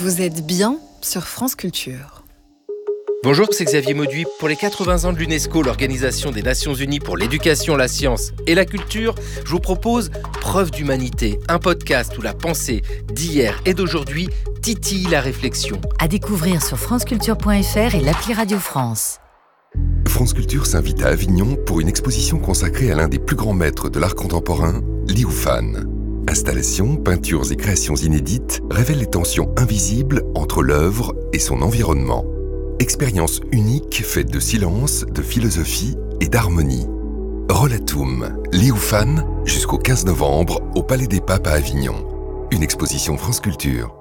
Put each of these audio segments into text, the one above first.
Vous êtes bien sur France Culture. Bonjour, c'est Xavier Mauduit. Pour les 80 ans de l'UNESCO, l'Organisation des Nations Unies pour l'éducation, la science et la culture, je vous propose Preuve d'humanité, un podcast où la pensée d'hier et d'aujourd'hui titille la réflexion. À découvrir sur franceculture.fr et l'appli Radio France. France Culture s'invite à Avignon pour une exposition consacrée à l'un des plus grands maîtres de l'art contemporain, Liu Fan. Installations, peintures et créations inédites révèlent les tensions invisibles entre l'œuvre et son environnement. Expérience unique faite de silence, de philosophie et d'harmonie. Rollatum, Liu Fan, jusqu'au 15 novembre au Palais des Papes à Avignon. Une exposition France Culture.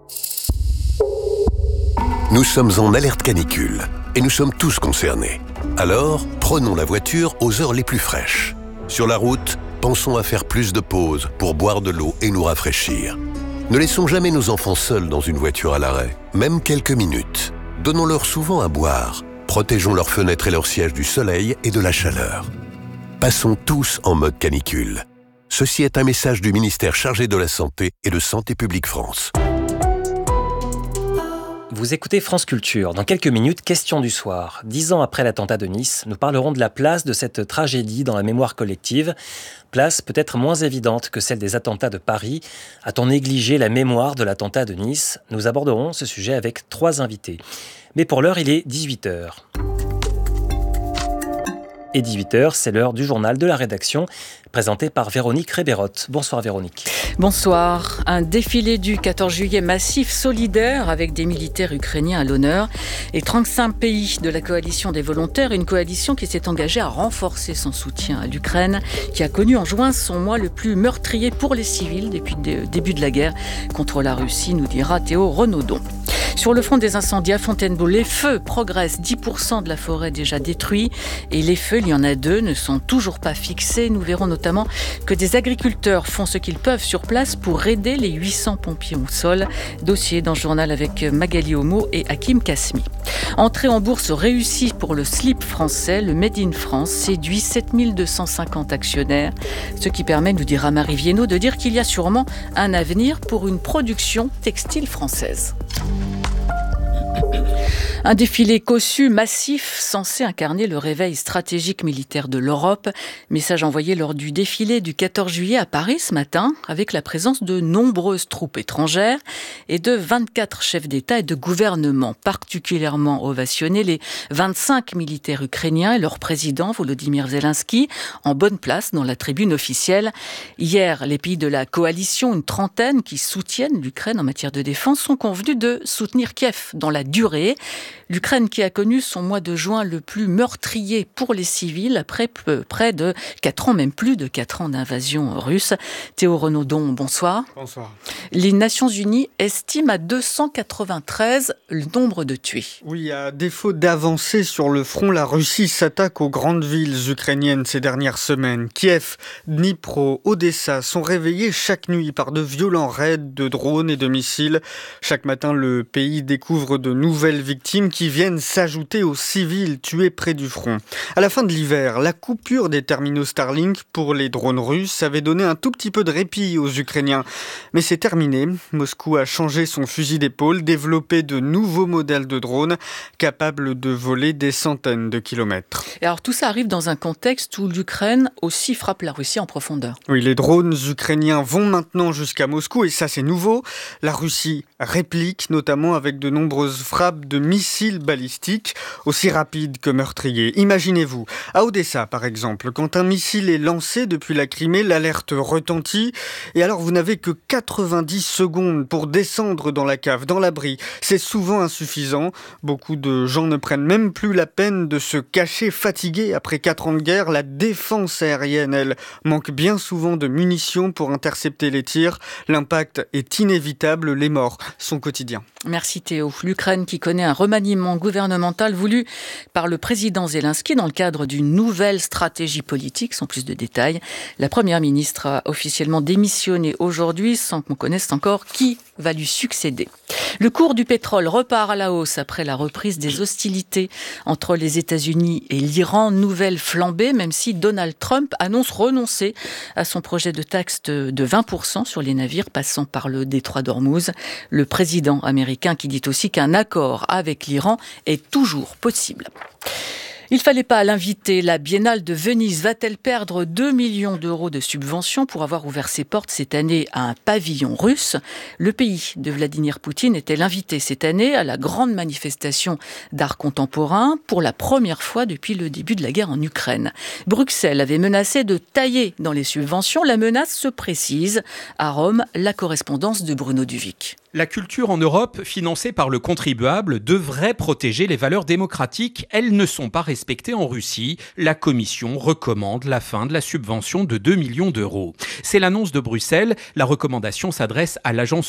Nous sommes en alerte canicule et nous sommes tous concernés. Alors, prenons la voiture aux heures les plus fraîches. Sur la route, pensons à faire plus de pauses pour boire de l'eau et nous rafraîchir. Ne laissons jamais nos enfants seuls dans une voiture à l'arrêt, même quelques minutes. Donnons-leur souvent à boire. Protégeons leurs fenêtres et leurs sièges du soleil et de la chaleur. Passons tous en mode canicule. Ceci est un message du ministère chargé de la Santé et de Santé publique France. Vous écoutez France Culture. Dans quelques minutes, question du soir. 10 ans après l'attentat de Nice, nous parlerons de la place de cette tragédie dans la mémoire collective. Place peut-être moins évidente que celle des attentats de Paris. A-t-on négligé la mémoire de l'attentat de Nice ? Nous aborderons ce sujet avec 3 invités. Mais pour l'heure, il est 18h. Et 18h, c'est l'heure du journal de la rédaction, présenté par Véronique Rébérotte. Bonsoir Véronique. Bonsoir. Un défilé du 14 juillet massif solidaire avec des militaires ukrainiens à l'honneur et 35 pays de la coalition des volontaires, une coalition qui s'est engagée à renforcer son soutien à l'Ukraine, qui a connu en juin son mois le plus meurtrier pour les civils depuis le début de la guerre contre la Russie, nous dira Théo Renaudon. Sur le front des incendies à Fontainebleau, les feux progressent. 10% de la forêt déjà détruite et les feux, il y en a 2, ne sont toujours pas fixés. Nous verrons notamment que des agriculteurs font ce qu'ils peuvent sur place pour aider les 800 pompiers au sol. Dossier dans le journal avec Magali Homo et Hakim Kasmi. Entrée en bourse réussie pour le slip français. Le Made in France séduit 7250 actionnaires. Ce qui permet, nous dira Marie Viennot, de dire qu'il y a sûrement un avenir pour une production textile française. Un défilé cossu, massif, censé incarner le réveil stratégique militaire de l'Europe. Message envoyé lors du défilé du 14 juillet à Paris ce matin, avec la présence de nombreuses troupes étrangères et de 24 chefs d'État et de gouvernement. Particulièrement ovationnés, les 25 militaires ukrainiens et leur président, Volodymyr Zelensky, en bonne place dans la tribune officielle. Hier, les pays de la coalition, une trentaine qui soutiennent l'Ukraine en matière de défense, sont convenus de soutenir Kiev dans la durée. L'Ukraine qui a connu son mois de juin le plus meurtrier pour les civils après près de 4 ans, même plus de 4 ans d'invasion russe. Théo Renaudon, bonsoir. Bonsoir. Les Nations Unies estiment à 293 le nombre de tués. Oui, à défaut d'avancer sur le front, la Russie s'attaque aux grandes villes ukrainiennes ces dernières semaines. Kiev, Dnipro, Odessa sont réveillés chaque nuit par de violents raids de drones et de missiles. Chaque matin, le pays découvre de nouvelles victimes qui viennent s'ajouter aux civils tués près du front. À la fin de l'hiver, la coupure des terminaux Starlink pour les drones russes avait donné un tout petit peu de répit aux Ukrainiens. Mais c'est terminé. Moscou a changé son fusil d'épaule, développé de nouveaux modèles de drones capables de voler des centaines de kilomètres. Et alors tout ça arrive dans un contexte où l'Ukraine aussi frappe la Russie en profondeur. Oui, les drones ukrainiens vont maintenant jusqu'à Moscou et ça c'est nouveau. La Russie réplique, notamment avec de nombreuses frappes de missiles balistiques, aussi rapides que meurtriers. Imaginez-vous, à Odessa par exemple, quand un missile est lancé depuis la Crimée, l'alerte retentit et alors vous n'avez que 90 secondes pour descendre dans la cave, dans l'abri. C'est souvent insuffisant. Beaucoup de gens ne prennent même plus la peine de se cacher fatigués après 4 ans de guerre. La défense aérienne, elle, manque bien souvent de munitions pour intercepter les tirs. L'impact est inévitable, les morts sont quotidiens. Merci Théo. L'Ukraine qui connaît un remaniement gouvernemental voulu par le président Zelensky dans le cadre d'une nouvelle stratégie politique, sans plus de détails. La première ministre a officiellement démissionné aujourd'hui sans qu'on connaisse encore qui va lui succéder. Le cours du pétrole repart à la hausse après la reprise des hostilités entre les États-Unis et l'Iran. Nouvelle flambée, même si Donald Trump annonce renoncer à son projet de taxe de 20% sur les navires passant par le détroit d'Ormuz. Le président américain qui dit aussi qu'un accord avec l'Iran est toujours possible. Il ne fallait pas l'inviter. La Biennale de Venise va-t-elle perdre 2 millions d'euros de subventions pour avoir ouvert ses portes cette année à un pavillon russe? Le pays de Vladimir Poutine était l'invité cette année à la grande manifestation d'art contemporain pour la première fois depuis le début de la guerre en Ukraine. Bruxelles avait menacé de tailler dans les subventions. La menace se précise. À Rome, la correspondance de Bruno Duvic. La culture en Europe, financée par le contribuable, devrait protéger les valeurs démocratiques. Elles ne sont pas respectées en Russie. La Commission recommande la fin de la subvention de 2 millions d'euros. C'est l'annonce de Bruxelles. La recommandation s'adresse à l'Agence